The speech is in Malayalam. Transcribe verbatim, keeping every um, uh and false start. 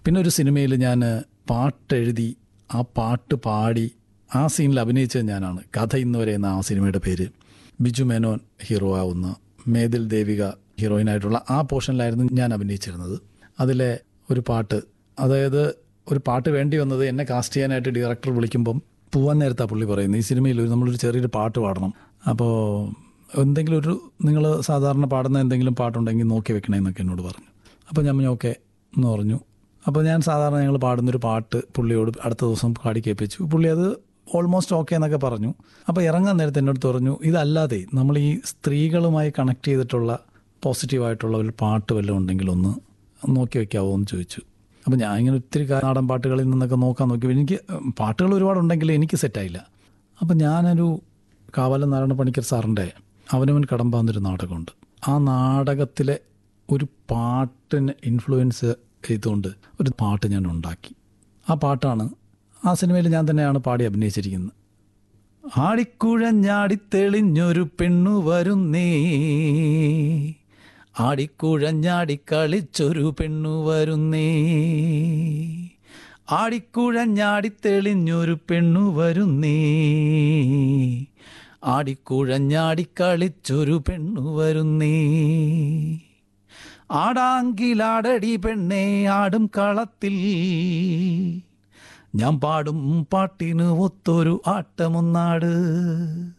പിന്നെ ഒരു സിനിമയിൽ ഞാൻ പാട്ടെഴുതി ആ പാട്ട് പാടി ആ സീനിൽ അഭിനയിച്ചത് ഞാനാണ്. കഥ ഇന്ന് വരെ എന്ന ആ സിനിമയുടെ പേര്. ബിജു മേനോൻ ഹീറോ ആവുന്ന, മേതിൽ ദേവിക ഹീറോയിനായിട്ടുള്ള ആ പോർഷനിലായിരുന്നു ഞാൻ അഭിനയിച്ചിരുന്നത്. അതിലെ ഒരു പാട്ട്, അതായത് ഒരു പാട്ട് വേണ്ടി വന്നത് എന്നെ കാസ്റ്റ് ചെയ്യാനായിട്ട് ഡയറക്ടർ വിളിക്കുമ്പം പോവാൻ നേരത്താണ് പുള്ളി പറയുന്നത്, ഈ സിനിമയിൽ നമ്മളൊരു ചെറിയൊരു പാട്ട് പാടണം, അപ്പോൾ എന്തെങ്കിലും ഒരു നിങ്ങൾ സാധാരണ പാടുന്ന എന്തെങ്കിലും പാട്ടുണ്ടെങ്കിൽ നോക്കി വെക്കണമെന്നൊക്കെ എന്നോട് പറഞ്ഞു. അപ്പോൾ ഞാൻ ഓക്കെ എന്ന് പറഞ്ഞു. അപ്പോൾ ഞാൻ സാധാരണ ഞങ്ങൾ പാടുന്നൊരു പാട്ട് പുള്ളിയോട് അടുത്ത ദിവസം പാടി കേൾപ്പിച്ചു. പുള്ളി അത് ഓൾമോസ്റ്റ് ഓക്കെ എന്നൊക്കെ പറഞ്ഞു. അപ്പോൾ ഇറങ്ങാൻ നേരത്തെ എന്നോട് പറഞ്ഞു, ഇതല്ലാതെ നമ്മൾ ഈ സ്ത്രീകളുമായി കണക്ട് ചെയ്തിട്ടുള്ള പോസിറ്റീവായിട്ടുള്ള ഒരു പാട്ട് വല്ലതും ഉണ്ടെങ്കിൽ ഒന്ന് നോക്കി വയ്ക്കാവോ എന്ന് ചോദിച്ചു. അപ്പോൾ ഞാൻ ഇങ്ങനെ ഒത്തിരി നാടൻ പാട്ടുകളിൽ നിന്നൊക്കെ നോക്കാൻ നോക്കി. എനിക്ക് പാട്ടുകൾ ഒരുപാടുണ്ടെങ്കിൽ എനിക്ക് സെറ്റായില്ല. അപ്പം ഞാനൊരു കാവാലം നാരായണ പണിക്കർ സാറിൻ്റെ അവനവൻ കടമ്പാന്നൊരു നാടകമുണ്ട്. ആ നാടകത്തിലെ ഒരു പാട്ടിന് ഇൻഫ്ലുവൻസ് ചെയ്തുകൊണ്ട് ഒരു പാട്ട് ഞാൻ ഉണ്ടാക്കി. ആ പാട്ടാണ് ആ സിനിമയിൽ ഞാൻ തന്നെയാണ് പാടി അഭിനയിച്ചിരിക്കുന്നത്. ആടിക്കുഴഞ്ഞാടിത്തെളിഞ്ഞൊരു പെണ്ണു വരുന്നേ, ആടിക്കുഴഞ്ഞാടി കളിച്ചൊരു പെണ്ണു വരുന്നേ, ആടിക്കുഴഞ്ഞാടിത്തെളിഞ്ഞൊരു പെണ്ണു വരുന്നേ, ആടിക്കുഴഞ്ഞാടി കളിച്ചൊരു പെണ്ണു വരുന്നേ, ആടാങ്കിലാടടി പെണ്ണേ ആടും കളത്തിൽ, ഞാൻ പാടും പാട്ടിന് ഒത്തൊരു ആട്ടമൊന്നാട്.